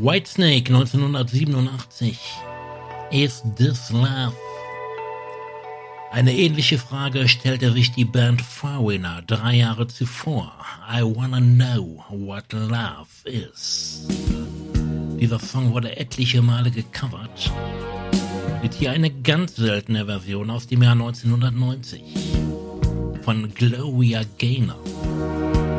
Whitesnake 1987. Is This Love? Eine ähnliche Frage stellte sich die Band Foreigner 3 Jahre zuvor. I Wanna Know What Love Is. Dieser Song wurde etliche Male gecovert. Mit hier eine ganz seltene Version aus dem Jahr 1990 von Gloria Gaynor.